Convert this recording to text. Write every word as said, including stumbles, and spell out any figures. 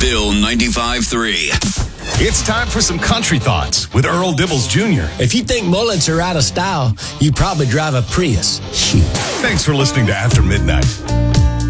Bill ninety-five three. It's time for some country thoughts with Earl Dibbles Junior If you think mullets are out of style, you probably drive a Prius. Shoot. Thanks for listening to After Midnight.